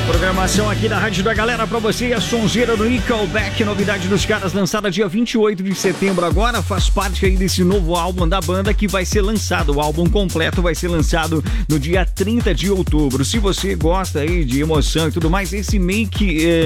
Programação aqui da Rádio da Galera pra você, a sonzeira do Nickelback, novidade dos caras, lançada dia 28 de setembro agora, faz parte aí desse novo álbum da banda que vai ser lançado, o álbum completo vai ser lançado no dia 30 de outubro. Se você gosta aí de emoção e tudo mais, esse Make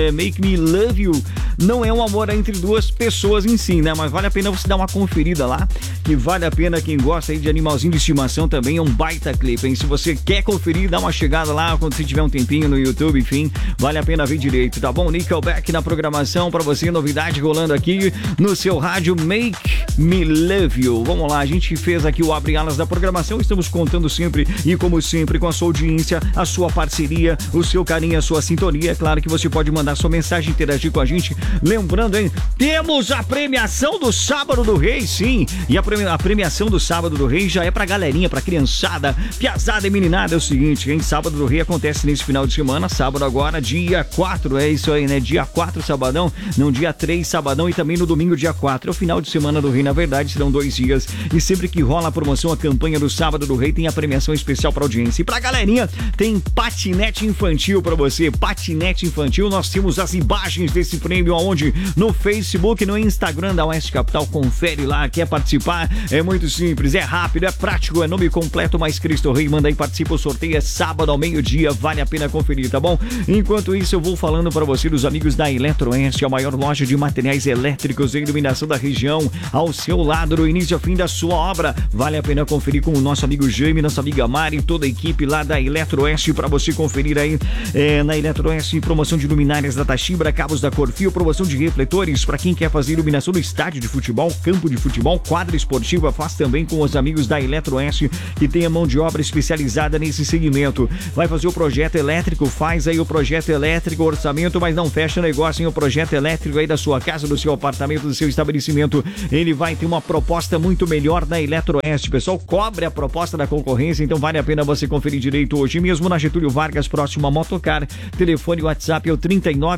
Me Love You não é um amor entre duas pessoas em si, né? Mas vale a pena você dar uma conferida lá, que vale a pena quem gosta aí de animalzinho de estimação também, é um baita clipe, hein? Se você quer conferir, dá uma chegada lá quando você tiver um tempinho no YouTube, enfim, vale a pena ver direito, tá bom? Nickelback na programação pra você, novidade rolando aqui no seu rádio, Make Me Love You. Vamos lá, a gente fez aqui o Abre Alas da programação, estamos contando sempre e como sempre com a sua audiência, a sua parceria, o seu carinho, a sua sintonia. É claro que você pode mandar sua mensagem, interagir com a gente. Lembrando, hein, temos a premiação do Sábado do Rei, sim, e a premiação do Sábado do Rei já é pra galerinha, pra criançada, piazada e meninada. É o seguinte, hein, Sábado do Rei acontece nesse final de semana, sábado agora, dia 4, é isso aí, né? Dia 4, sabadão, não, dia 3, sabadão, e também no domingo, dia 4. É o final de semana do Rei, na verdade, serão 2 dias. E sempre que rola a promoção, a campanha do Sábado do Rei, tem a premiação especial pra audiência. E pra galerinha, tem patinete infantil pra você. Patinete infantil, nós temos as imagens desse prêmio aonde? No Facebook, no Instagram da Oeste Capital. Confere lá, quer participar? É muito simples, é rápido, é prático, é nome completo, mais Cristo Rei. Manda aí, participa, o sorteio é sábado ao meio-dia, vale a pena conferir, tá bom? Enquanto isso, eu vou falando para você dos amigos da Eletroeste, a maior loja de materiais elétricos e iluminação da região, ao seu lado, do início ao fim da sua obra. Vale a pena conferir com o nosso amigo Jaime, nossa amiga Mari, toda a equipe lá da Eletroeste, para você conferir aí na Eletroeste, promoção de luminárias da Tachibra, cabos da Corfio, promoção de refletores para quem quer fazer iluminação no estádio de futebol, campo de futebol, quadra esportiva, faz também com os amigos da Eletroeste, que tem a mão de obra especializada nesse segmento. Vai fazer o projeto elétrico, faz aí o projeto elétrico, orçamento, mas não fecha negócio em o projeto elétrico aí da sua casa, do seu apartamento, do seu estabelecimento. Ele vai ter uma proposta muito melhor da Eletroeste, pessoal. Cobre a proposta da concorrência, então vale a pena você conferir direito hoje mesmo na Getúlio Vargas, próximo a Motocar. Telefone WhatsApp é o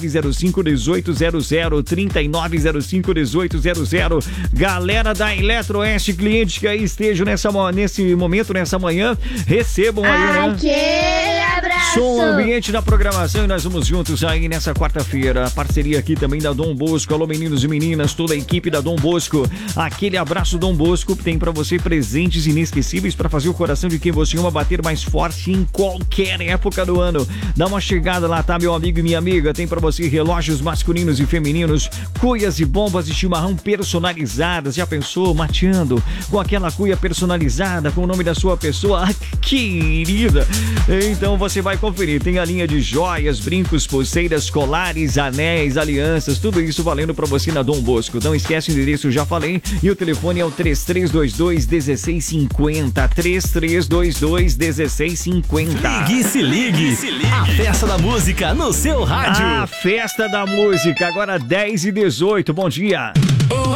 3905-1800, 3905-1800. Galera da Eletroeste, clientes que aí estejam nesse momento, nessa manhã, recebam aí, né? Aquele abraço! Som ambiente da programação, e nós vamos juntos aí nessa quarta-feira. A parceria aqui também da Dom Bosco. Alô, meninos e meninas, toda a equipe da Dom Bosco. Aquele abraço, Dom Bosco, tem pra você presentes inesquecíveis pra fazer o coração de quem você ama bater mais forte em qualquer época do ano. Dá uma chegada lá, tá, meu amigo e minha amiga? Tem pra você relógios masculinos e femininos, cuias e bombas de chimarrão personalizadas. Já pensou mateando com aquela cuia personalizada com o nome da sua pessoa? Ah, querida! Então você vai conferir. Tem a linha de joias, brincos, pulseiras, colares, anéis, alianças, tudo isso valendo pra você na Dom Bosco. Não esquece o endereço, já falei, e o telefone é o 3322-1650, 3322-1650. Ligue e se ligue. A festa da música no seu rádio. A festa da música, agora 10h18, bom dia.